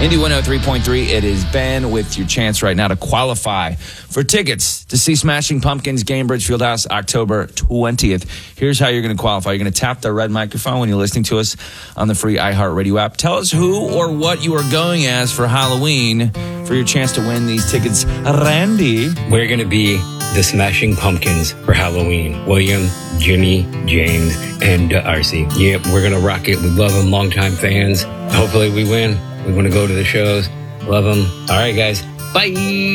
Indy 103.3, it is Ben with your chance right now to qualify for tickets to see Smashing Pumpkins Gamebridge Fieldhouse October 20th. Here's how you're going to qualify. You're going to tap the red microphone when you're listening to us on the free iHeartRadio app. Tell us who or what you are going as for Halloween for your chance to win these tickets. Randy. We're going to be the Smashing Pumpkins for Halloween. William, Jimmy, James, and Arcee. Yep, we're going to rock it. We love them, longtime fans. Hopefully we win. We want to go to the shows. Love them. All right, guys. Bye.